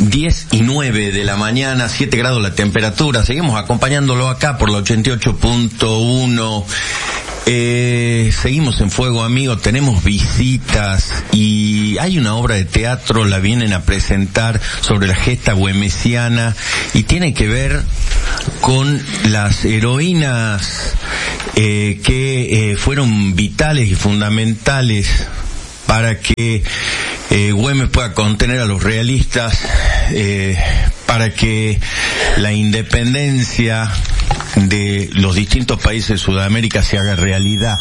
10:09 de la mañana, 7 grados la temperatura. Seguimos acompañándolo acá por la 88.1. Seguimos en Fuego Amigo, tenemos visitas y hay una obra de teatro, la vienen a presentar, sobre la gesta güemesiana, y tiene que ver con las heroínas que fueron vitales y fundamentales para que Güemes pueda contener a los realistas, para que la independencia de los distintos países de Sudamérica se haga realidad.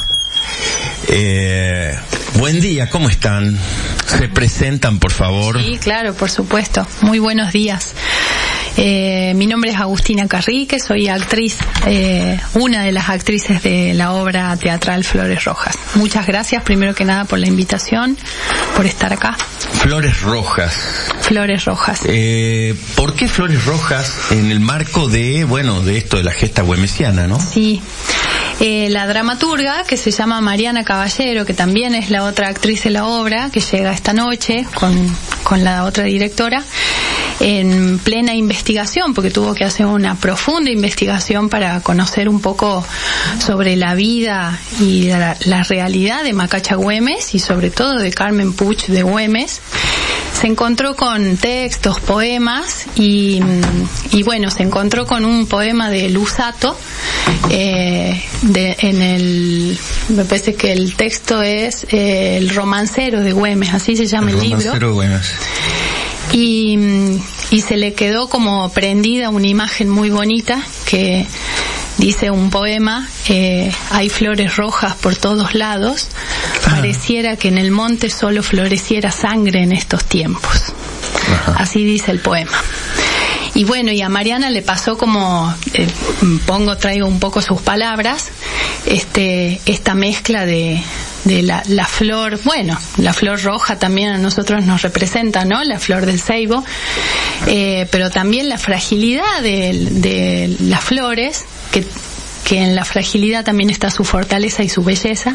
Buen día, ¿cómo están? ¿Se presentan, por favor? Sí, claro, por supuesto. Muy buenos días. Mi nombre es Agustina Carrique, soy actriz, una de las actrices de la obra teatral Flores Rojas. Muchas gracias, primero que nada, por la invitación, por estar acá. Flores Rojas. Flores Rojas. ¿Por qué Flores Rojas en el marco de esto de la gesta güemesiana, no? Sí. La dramaturga, que se llama Mariana Caballero, que también es la otra actriz de la obra, que llega esta noche con la otra directora, en plena investigación, porque tuvo que hacer una profunda investigación para conocer un poco sobre la vida y la realidad de Macacha Güemes y sobre todo de Carmen Puch de Güemes. Se encontró con textos, poemas y se encontró con un poema de Luzzatto, me parece que el texto es El romancero de Güemes, así se llama el libro. El romancero de Güemes. Y se le quedó como prendida una imagen muy bonita que dice un poema: hay flores rojas por todos lados, pareciera que en el monte solo floreciera sangre en estos tiempos. Así dice el poema. Y y a Mariana le pasó como, traigo un poco sus palabras, esta mezcla de la flor, la flor roja también a nosotros nos representa, ¿no? La flor del ceibo, pero también la fragilidad de las flores, que en la fragilidad también está su fortaleza y su belleza.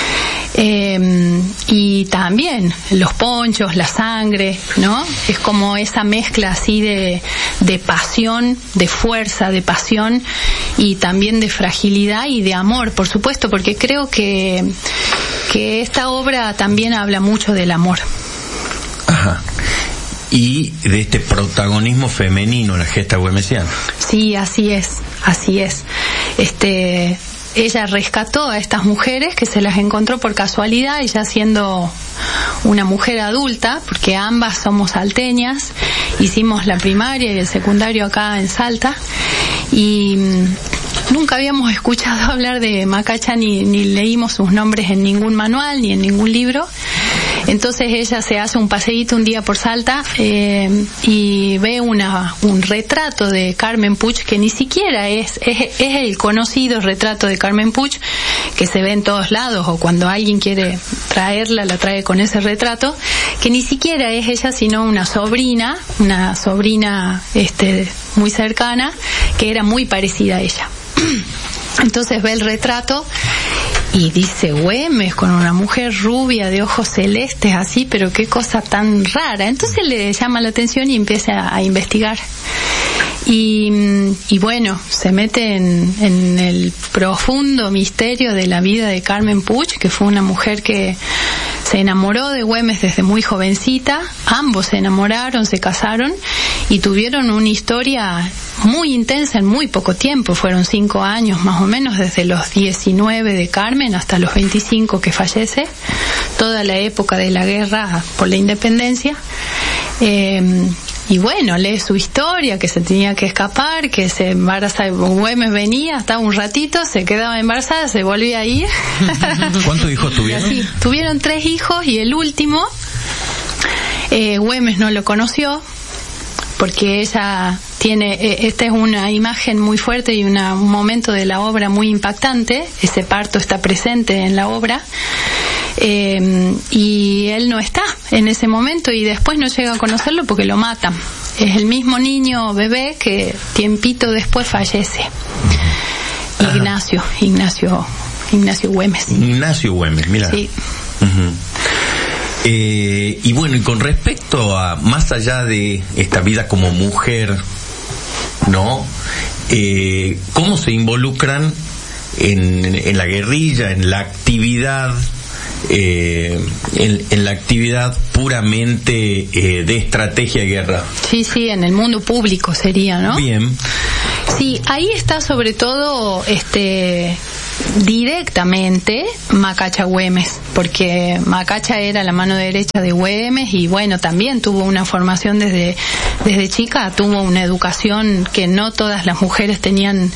Y también los ponchos, la sangre, ¿no? Es como esa mezcla así de pasión, de fuerza, de pasión y también de fragilidad y de amor, por supuesto, porque creo que esta obra también habla mucho del amor. Ajá. Y de este protagonismo femenino en la gesta güemesiana. Sí, así es. Ella rescató a estas mujeres que se las encontró por casualidad, ella siendo una mujer adulta, porque ambas somos salteñas, hicimos la primaria y el secundario acá en Salta, y nunca habíamos escuchado hablar de Macacha ni leímos sus nombres en ningún manual ni en ningún libro. Entonces ella se hace un paseíto un día por Salta y ve un retrato de Carmen Puch, que ni siquiera es el conocido retrato de Carmen Puch que se ve en todos lados, o cuando alguien quiere traerla, la trae con ese retrato, que ni siquiera es ella, sino una sobrina muy cercana, que era muy parecida a ella. Entonces ve el retrato y dice: Güemes, con una mujer rubia de ojos celestes así, pero qué cosa tan rara. Entonces le llama la atención y empieza a investigar. Y se mete en el profundo misterio de la vida de Carmen Puch, que fue una mujer que se enamoró de Güemes desde muy jovencita. Ambos se enamoraron, se casaron y tuvieron una historia muy intensa en muy poco tiempo. Fueron 5 años más o menos, desde los 19 de Carmen hasta los 25 que fallece, toda la época de la guerra por la independencia. Lee su historia, que se tenía que escapar, que se embaraza, Güemes venía, estaba un ratito, se quedaba embarazada, se volvía a ir. ¿Cuántos hijos tuvieron? Sí, tuvieron 3 hijos y el último, Güemes no lo conoció, porque ella esta es una imagen muy fuerte y un momento de la obra muy impactante. Ese parto está presente en la obra. Y él no está en ese momento y después no llega a conocerlo porque lo matan. Es el mismo niño bebé que tiempito después fallece. Ignacio Güemes. Ignacio Güemes, mira. Sí. Uh-huh. Y bueno, y con respecto a, más allá de esta vida como mujer, ¿no? ¿Cómo se involucran en la guerrilla, en la actividad, en la actividad puramente de estrategia de guerra? Sí, en el mundo público sería, ¿no? Bien. Sí, ahí está sobre todo directamente Macacha Güemes, porque Macacha era la mano derecha de Güemes y bueno, también tuvo una formación desde chica, tuvo una educación que no todas las mujeres tenían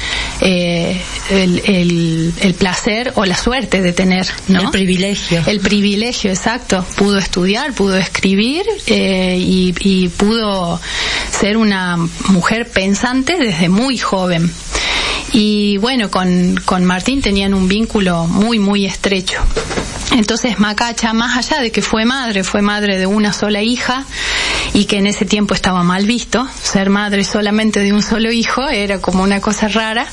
el placer o la suerte de tener, ¿no? El privilegio, exacto. Pudo estudiar, pudo escribir y pudo ser una mujer pensante desde muy joven. Y bueno, con Martín tenían un vínculo muy, muy estrecho. Entonces Macacha, más allá de que fue madre de una sola hija, y que en ese tiempo estaba mal visto, ser madre solamente de un solo hijo era como una cosa rara.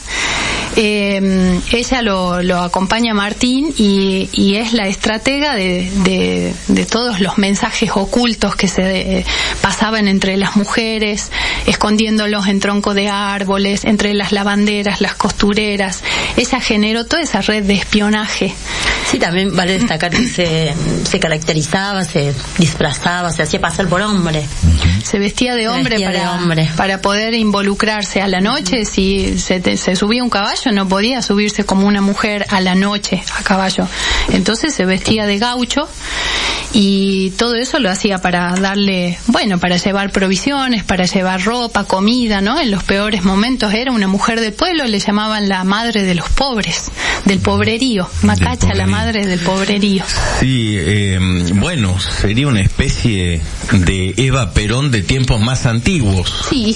Ella lo acompaña a Martín y es la estratega de todos los mensajes ocultos que se pasaban entre las mujeres, escondiéndolos en troncos de árboles, entre las lavanderas, las costureras. Ella generó toda esa red de espionaje. Sí, también vale destacar que se caracterizaba, se disfrazaba, se hacía pasar por hombre. Se vestía de hombre para poder involucrarse a la noche. Si se subía un caballo, no podía subirse como una mujer a la noche a caballo. Entonces se vestía de gaucho y todo eso lo hacía para darle, para llevar provisiones, para llevar ropa, comida, ¿no? En los peores momentos era una mujer del pueblo, le llamaban la madre de los pobres, del pobrerío. Macacha, la madre del pobrerío. Sí, sería una especie de Eva Perón de tiempos más antiguos. Sí.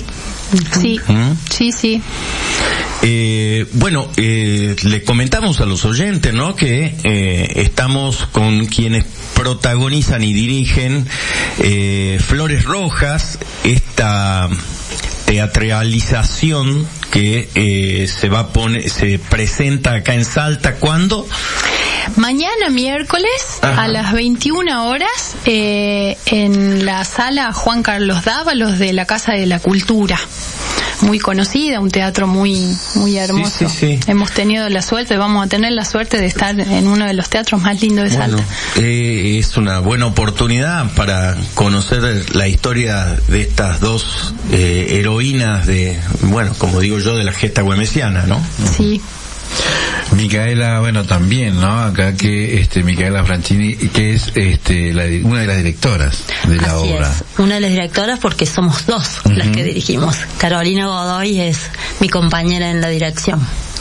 Le comentamos a los oyentes, ¿no? Que estamos con quienes protagonizan y dirigen Flores Rojas, esta teatralización que se presenta acá en Salta. ¿Cuándo? Mañana miércoles a las 21 horas en la sala Juan Carlos Dávalos de la Casa de la Cultura. Muy conocida, un teatro muy muy hermoso. Sí. Hemos tenido la suerte, vamos a tener la suerte de estar en uno de los teatros más lindos de Salta. Es una buena oportunidad para conocer la historia de estas dos heroínas como digo yo, de la gesta güemesiana, ¿no? Sí. Micaela, también, ¿no? Acá que Micaela Franchini, que es una de las directoras de la obra. Es, una de las directoras porque somos dos las que dirigimos. Carolina Godoy es mi compañera en la dirección.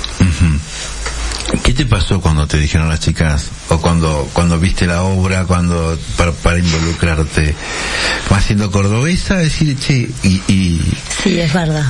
¿Qué te pasó cuando te dijeron las chicas, o cuando viste la obra, para involucrarte? ¿Vas siendo cordobesa? Decir, Sí, es verdad.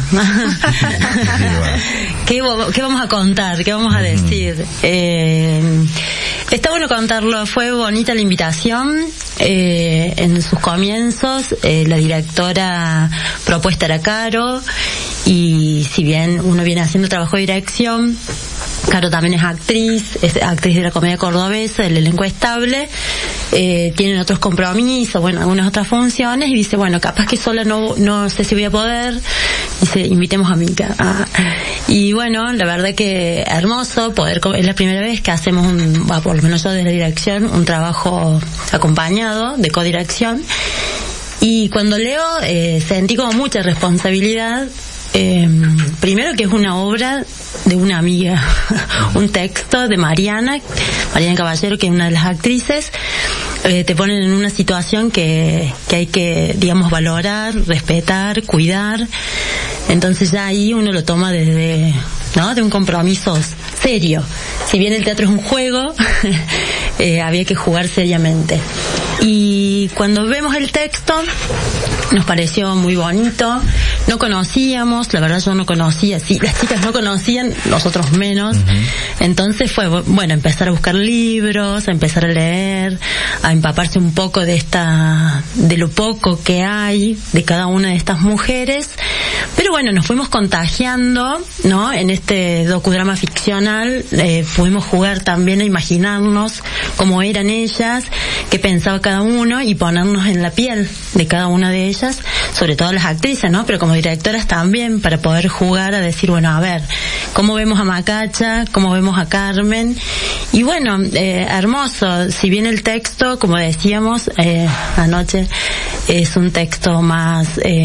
¿Qué vamos a contar? ¿Qué vamos a decir? Está bueno contarlo. Fue bonita la invitación. En sus comienzos, la directora propuesta era Caro, y si bien uno viene haciendo trabajo de dirección, Caro también es actriz de la comedia cordobesa, el elenco estable, tienen otros compromisos, algunas otras funciones, y dice, capaz que sola no sé si voy a poder, dice, invitemos a Mica. Y la verdad que hermoso es la primera vez que hacemos por lo menos yo de la dirección, un trabajo acompañado de codirección, y cuando leo sentí como mucha responsabilidad. Primero que es una obra de una amiga, un texto de Mariana Caballero, que es una de las actrices. Te ponen en una situación que hay que, valorar, respetar, cuidar. Entonces ya ahí uno lo toma desde, de un compromiso serio. Si bien el teatro es un juego, había que jugar seriamente. Y cuando vemos el texto, nos pareció muy bonito. No conocíamos, la verdad yo no conocía, sí, las chicas no conocían, nosotros menos. Entonces fue, empezar a buscar libros, a empezar a leer, a empaparse un poco de lo poco que hay de cada una de estas mujeres. Pero nos fuimos contagiando, ¿no? En este docudrama ficcional, pudimos jugar también a imaginarnos cómo eran ellas, qué pensaba cada cada uno y ponernos en la piel de cada una de ellas, sobre todo las actrices, ¿no? Pero como directoras también, para poder jugar a decir, bueno, a ver, ¿cómo vemos a Macacha? ¿Cómo vemos a Carmen? Y bueno, hermoso. Si bien el texto, como decíamos anoche, es un texto más...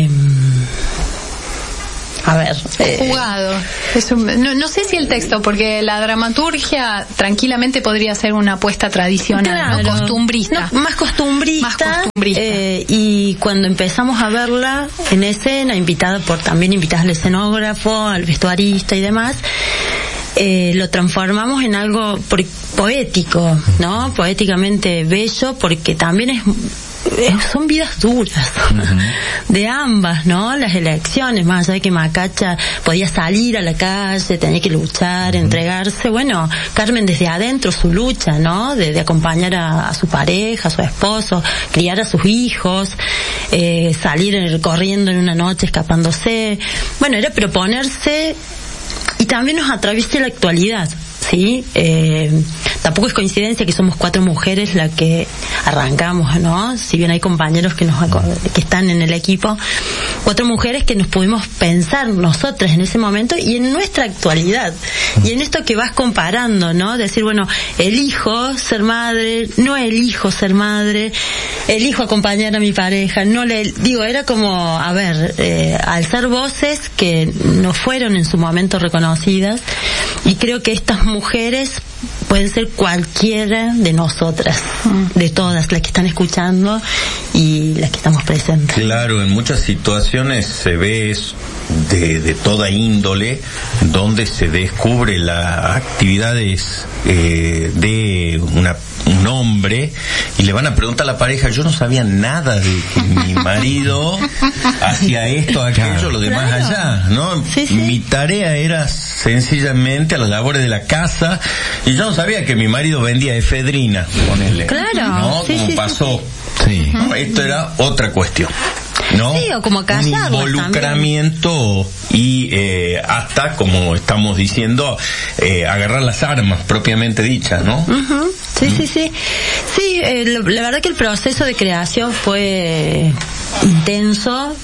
jugado. No sé si el texto, porque la dramaturgia tranquilamente podría ser una apuesta tradicional, claro, no costumbrista. No, más costumbrista. Y cuando empezamos a verla en escena, también invitadas al escenógrafo, al vestuarista y demás, lo transformamos en algo poético, ¿no? Poéticamente bello, porque también son vidas duras de ambas, ¿no? Las elecciones, más allá de que Macacha podía salir a la calle, tenía que luchar, entregarse, bueno, Carmen desde adentro su lucha, ¿no? De acompañar a su pareja, a su esposo, criar a sus hijos, salir corriendo en una noche, escapándose, bueno, era proponerse, y también nos atraviesa la actualidad, ¿sí? Tampoco es coincidencia que somos 4 mujeres las que arrancamos, ¿no? Si bien hay compañeros que están en el equipo, 4 mujeres que nos pudimos pensar nosotras en ese momento y en nuestra actualidad. Y en esto que vas comparando, ¿no? Decir, bueno, elijo ser madre, no elijo ser madre, elijo acompañar a mi pareja, era como, a ver, alzar voces que no fueron en su momento reconocidas, y creo que estas mujeres pueden ser cualquiera de nosotras, de todas las que están escuchando y las que estamos presentes. Claro, en muchas situaciones se ve de toda índole donde se descubre las actividades de un hombre, y le van a preguntar a la pareja, yo no sabía nada de que mi marido hacía esto, aquello, lo demás allá, ¿no? Sí. Mi tarea era sencillamente a las labores de la casa, y yo no sabía que mi marido vendía efedrina, ponele. Claro. ¿No? Como pasó. Sí. ¿No? Esto era otra cuestión, ¿no? Sí, o como callarlos, un involucramiento también. Y hasta, como estamos diciendo, agarrar las armas propiamente dichas, ¿no? Sí. Sí, la verdad que el proceso de creación fue intenso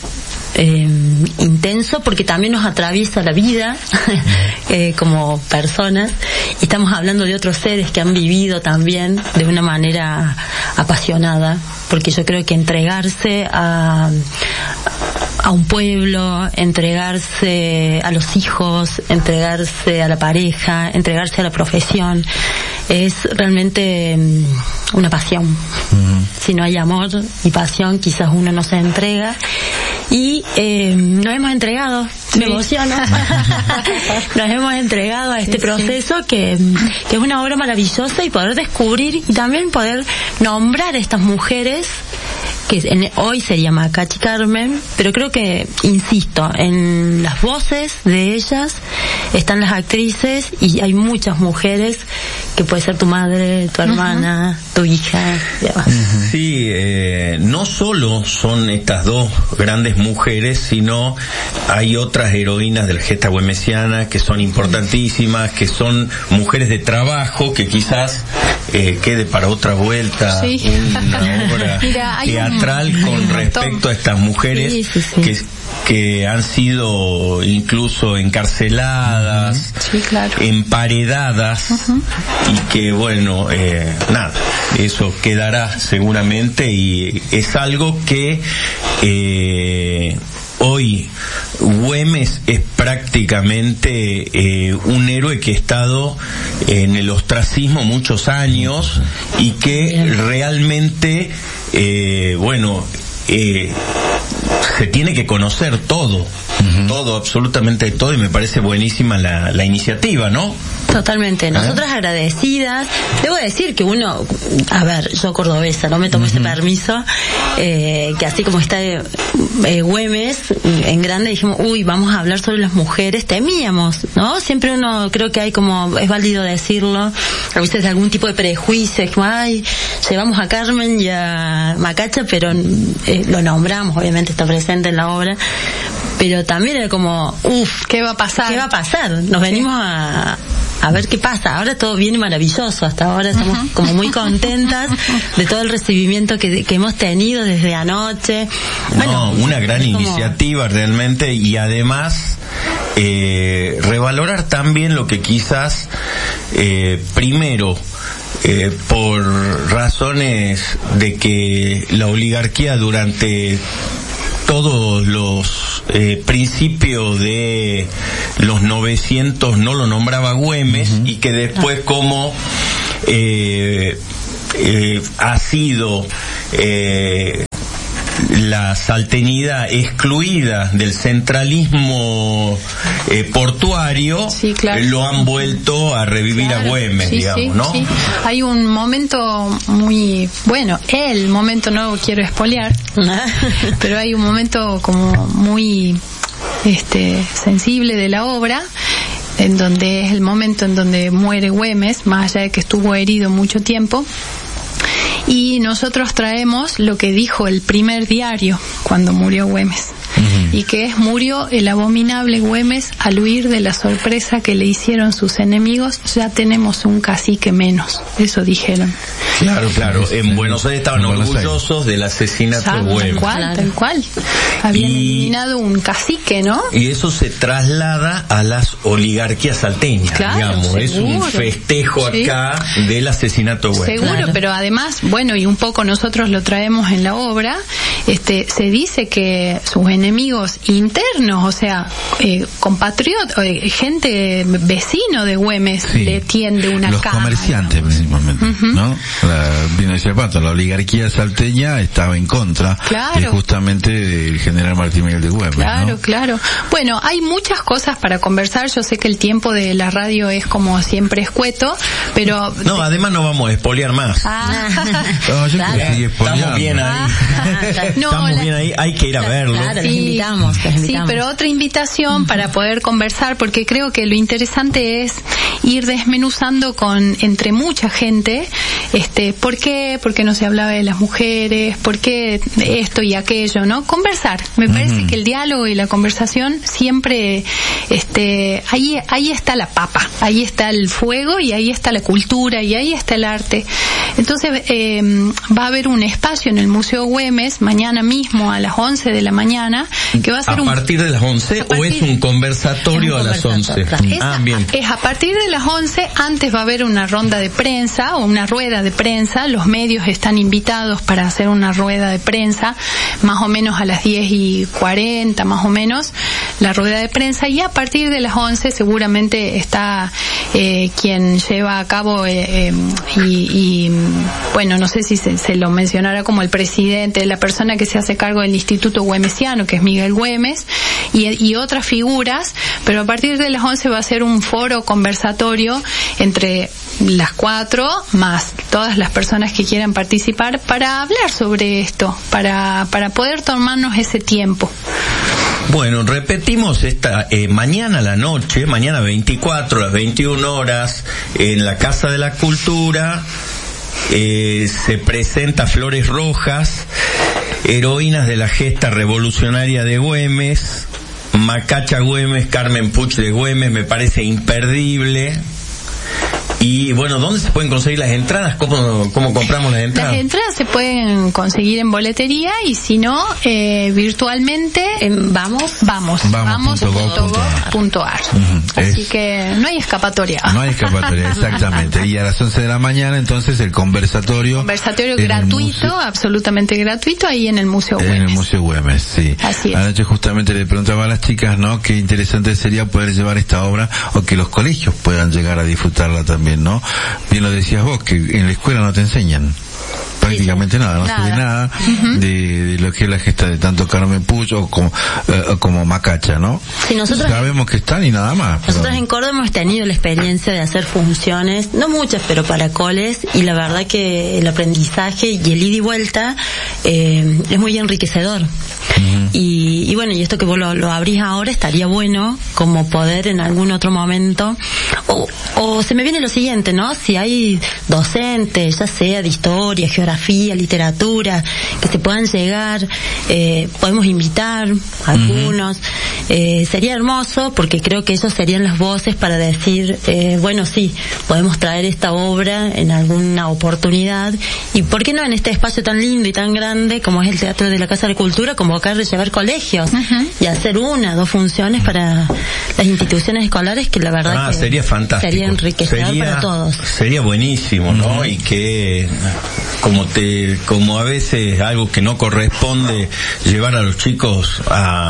porque también nos atraviesa la vida como personas, y estamos hablando de otros seres que han vivido también de una manera apasionada, porque yo creo que entregarse a un pueblo, entregarse a los hijos, entregarse a la pareja, entregarse a la profesión, es realmente una pasión. Si no hay amor y pasión, quizás uno no se entrega. Y nos hemos entregado, me emociono, nos hemos entregado a este proceso que es una obra maravillosa, y poder descubrir y también poder nombrar a estas mujeres, que hoy sería Macacha y Carmen, pero creo que, insisto, en las voces de ellas están las actrices, y hay muchas mujeres que puede ser tu madre, tu hermana, tu hija, y demás. Sí, no solo son estas 2 grandes mujeres, sino hay otras heroínas de la gesta güemesiana que son importantísimas, que son mujeres de trabajo, que quizás quede para otra vuelta una obra teatral con respecto a estas mujeres que han sido incluso encarceladas, emparedadas, y que bueno, nada, eso quedará seguramente, y es algo que hoy Güemes es prácticamente un héroe que ha estado en el ostracismo muchos años, y que realmente se tiene que conocer todo, absolutamente todo, y me parece buenísima la iniciativa, ¿no? Totalmente, nosotras agradecidas. Debo decir que uno, a ver, yo cordobesa, no me tomo ese permiso, que así como está Güemes, en grande dijimos, vamos a hablar sobre las mujeres, temíamos, ¿no? Siempre uno, creo que hay como, es válido decirlo, a veces de algún tipo de prejuicio, como, llevamos a Carmen y a Macacha, pero lo nombramos, obviamente está presente en la obra, pero también era como, ¿qué va a pasar? Nos venimos a ver qué pasa. Ahora todo viene maravilloso, hasta ahora estamos como muy contentas de todo el recibimiento que hemos tenido desde anoche. Bueno, una gran iniciativa realmente, y además revalorar también lo que quizás primero por razones de que la oligarquía durante todos los principios de los 900 no lo nombraba Güemes, y que después como ha sido la salteñida excluida del centralismo portuario, sí, claro, lo han vuelto a revivir, claro, a Güemes, sí, digamos, sí, ¿no? Sí. Hay un momento muy bueno, el momento, no quiero espolear, pero hay un momento como muy sensible de la obra, en donde es el momento en donde muere Güemes, más allá de que estuvo herido mucho tiempo. Y nosotros traemos lo que dijo el primer diario cuando murió Güemes, y que murió el abominable Güemes al huir de la sorpresa que le hicieron sus enemigos, ya tenemos un cacique menos. Eso dijeron. Claro, claro. En Buenos Aires estaban orgullosos del asesinato de Güemes. Tal cual. Habían eliminado un cacique, ¿no? Y eso se traslada a las oligarquías salteñas, claro, digamos. Seguro. Es un festejo acá del asesinato de Güemes. Seguro, claro. Pero además, bueno, y un poco nosotros lo traemos en la obra, se dice que sus enemigos internos, o sea, compatriotas, gente vecino de Güemes, sí, le tiende una los cama. Los comerciantes, principalmente, ¿no? Bien decía Pato, la oligarquía salteña estaba en contra, claro, justamente del general Martín Miguel de Güemes, claro, ¿no? Claro. Bueno, hay muchas cosas para conversar. Yo sé que el tiempo de la radio es como siempre escueto, pero... No, además no vamos a espolear más. No, yo creo que sigue estamos bien ahí. Estamos bien ahí, hay que ir a verlo. Claro, les invitamos. Sí, pero otra invitación para poder conversar, porque creo que lo interesante es ir desmenuzando entre mucha gente, ¿por qué? Porque no se hablaba de las mujeres, ¿por qué esto y aquello, no? Conversar. Me parece que el diálogo y la conversación siempre, ahí está la papa, ahí está el fuego, y ahí está la cultura, y ahí está el arte. Entonces, va a haber un espacio en el Museo Güemes mañana mismo a las 11 de la mañana, que va a ser ¿A partir de las 11 o es un conversatorio a las 11? Bien. Es a partir de las 11. Antes va a haber una ronda de prensa o una rueda de prensa. Los medios están invitados para hacer una rueda de prensa, más o menos a las 10:40, más o menos, la rueda de prensa, y a partir de las 11 seguramente está quien lleva a cabo y bueno, no sé si se lo mencionará como el presidente, la persona que se hace cargo del Instituto Güemesiano, que es Miguel Güemes, y otras figuras, pero a partir de las 11 va a ser un foro conversatorio entre las 4 más todas las personas que quieran participar para hablar sobre esto, para poder tomarnos ese tiempo. Bueno, repetimos esta mañana a la noche, mañana 24 a las 21 horas, en la Casa de la Cultura, se presenta Flores Rojas, heroínas de la gesta revolucionaria de Güemes, Macacha Güemes, Carmen Puch de Güemes, me parece imperdible. Y bueno, ¿dónde se pueden conseguir las entradas? ¿Cómo compramos las entradas? Las entradas se pueden conseguir en boletería, y si no, virtualmente en vamos.gov.ar. Así que no hay escapatoria. No hay escapatoria, exactamente. Y a las 11 de la mañana, entonces, el conversatorio gratuito, absolutamente gratuito, ahí en el Museo Güemes. En el Museo Güemes, sí. Así es. Anoche justamente le preguntaba a las chicas, ¿no?, qué interesante sería poder llevar esta obra, o que los colegios puedan llegar a disfrutarla también, ¿no? Bien lo decías vos, que en la escuela no te enseñan prácticamente nada, no se ve nada de lo que es la gesta de tanto Carmen Puch o como Macacha, ¿no? Sí, nosotros sabemos que están y nada más. Nosotros en Córdoba hemos tenido la experiencia de hacer funciones, no muchas, pero para coles, y la verdad que el aprendizaje y el ida y vuelta es muy enriquecedor. Y bueno, y esto que vos lo abrís ahora, estaría bueno como poder en algún otro momento, o se me viene lo siguiente, ¿no? Si hay docentes, ya sea de historia, geografía, literatura, que se puedan llegar, podemos invitar a algunos, sería hermoso, porque creo que ellos serían las voces para decir, bueno, sí, podemos traer esta obra en alguna oportunidad, y por qué no en este espacio tan lindo y tan grande como es el Teatro de la Casa de Cultura, convocar y llevar colegios y hacer 1 o 2 funciones para las instituciones escolares, que la verdad que sería fantástico, sería enriquecedor para todos. Sería buenísimo, ¿no? Y que como a veces algo que no corresponde llevar a los chicos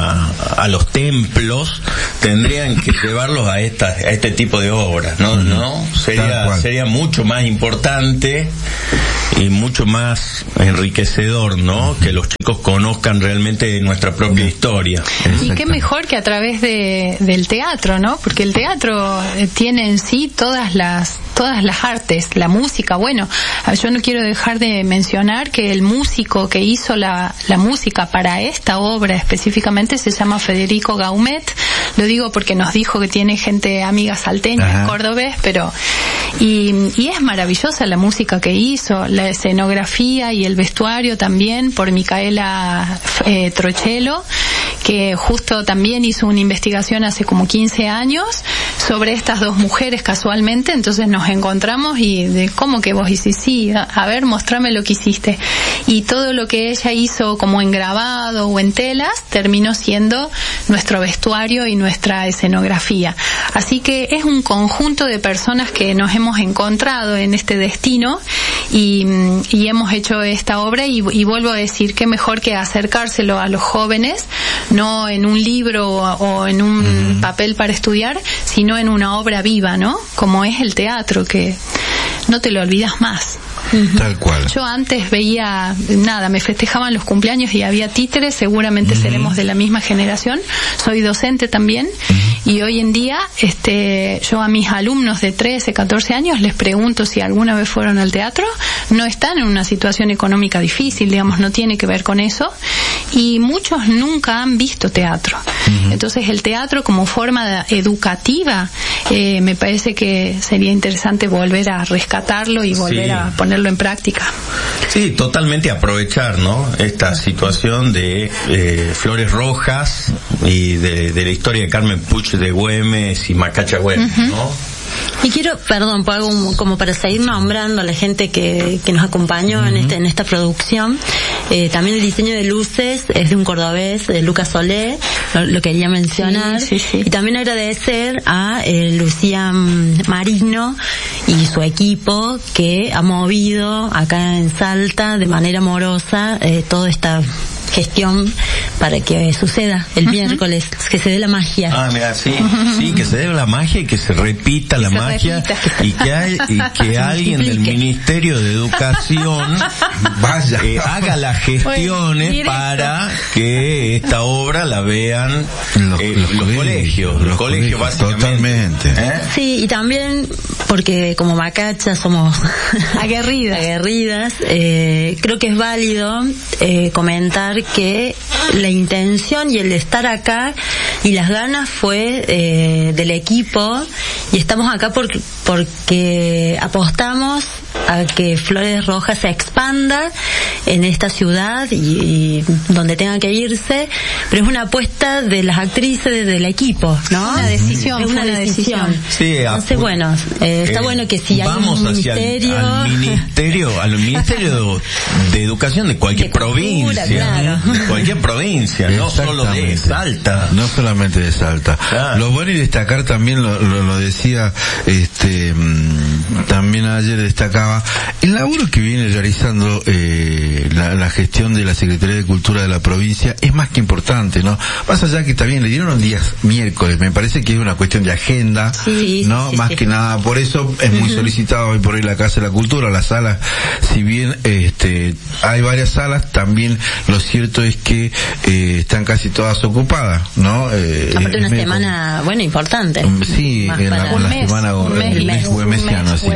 a los templos, tendrían que llevarlos a este tipo de obras, ¿no? Sería mucho más importante y mucho más enriquecedor, ¿no? Que los chicos conozcan realmente nuestra propia historia. Y qué mejor que a través del teatro, ¿no? Porque el teatro tiene en sí todas las artes, la música. Bueno, yo no quiero dejar de mencionar que el músico que hizo la música para esta obra específicamente se llama Federico Gaumet. Lo digo porque nos dijo que tiene gente amiga salteña, cordobés, pero y es maravillosa la música que hizo, la escenografía y el vestuario también por Micaela Trochello, que justo también hizo una investigación hace como 15 años sobre estas 2 mujeres casualmente. Entonces nos encontramos y de cómo que vos hiciste, sí, a ver, mostrame lo que hiciste. Y todo lo que ella hizo como en grabado o en telas terminó siendo nuestro vestuario y nuestra escenografía. Así que es un conjunto de personas que nos hemos encontrado en este destino y hemos hecho esta obra, y vuelvo a decir que mejor que acercárselo a los jóvenes, no en un libro o en un papel para estudiar, sino en una obra viva, ¿no? Como es el teatro, que no te lo olvidas más. Tal cual. Yo antes veía, me festejaban los cumpleaños y había títeres, seguramente seremos de la misma generación. Soy docente también, y hoy en día yo a mis alumnos de 13, 14 años les pregunto si alguna vez fueron al teatro. No están en una situación económica difícil, digamos, no tiene que ver con eso, y muchos nunca han visto teatro. Entonces el teatro como forma educativa, me parece que sería interesante volver a rescatarlo y volver a ponerlo en práctica. Sí, totalmente aprovechar, ¿no? Esta situación de Flores Rojas y de la historia de Carmen Puch de Güemes y Macacha Güemes, ¿no? Y quiero, perdón, como para seguir nombrando a la gente que nos acompañó en esta producción, también el diseño de luces es de un cordobés, de Lucas Solé, lo quería mencionar, y también agradecer a Lucía Marino y su equipo, que ha movido acá en Salta de manera amorosa toda esta gestión para que suceda el miércoles, que se dé la magia. Mira, sí, que se dé la magia y que se repita la magia, y que alguien del Ministerio de Educación haga las gestiones para que esta obra la vean los colegios básicamente. Totalmente. Sí, y también porque como Macacha somos aguerridas, creo que es válido comentar que la intención y el estar acá y las ganas fue del equipo, y estamos acá porque apostamos a que Flores Rojas se expanda en esta ciudad y donde tenga que irse, pero es una apuesta de las actrices, del equipo, ¿no? Una decisión, es una decisión. Sí, entonces bueno, está bueno que si hay un ministerio, al ministerio de Educación de cualquier provincia, claro. De cualquier provincia, no solo de Salta. No solamente de Salta. Claro. Lo bueno, y destacar también, lo decía también ayer, destacaba el laburo que viene realizando la gestión de la Secretaría de Cultura de la provincia. Es más que importante, ¿no? Más allá que también le dieron un día miércoles, me parece que es una cuestión de agenda, ¿no? Más que nada, por eso es muy solicitado hoy por hoy la Casa de la Cultura, la sala, si bien hay varias salas, también lo cierto es que están casi todas ocupadas, ¿no? Aparte una semana, importante. Sí, en la semana güemesiana, así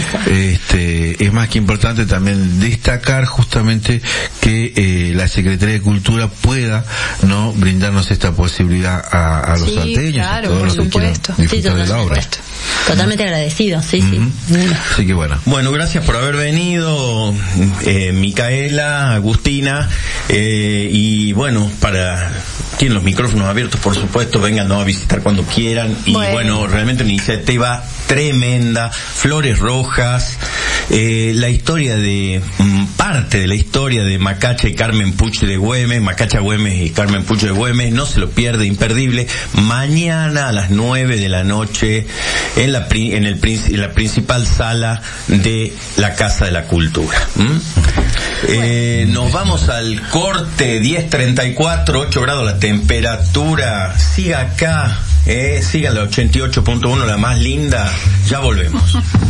que es más que importante también destacar justamente que la Secretaría de Cultura pueda, ¿no?, brindarnos esta posibilidad a los salteños, claro, a todos los que quieran disfrutar de la obra. Totalmente agradecido, sí. Así que bueno. Bueno, gracias por haber venido, Micaela, Agustina, y bueno, tienen los micrófonos abiertos, por supuesto, vengan a visitar cuando quieran, y bueno, realmente una iniciativa tremenda, flores rojas, la historia parte de la historia de Macacha y Carmen Puch de Güemes, Macacha Güemes y Carmen Puch de Güemes, no se lo pierde, imperdible, mañana a las 9 de la noche en la principal sala de la Casa de la Cultura. Nos vamos al corte, 10:34, 8 grados la temperatura, siga acá, siga la 88.1, la más linda, ya volvemos.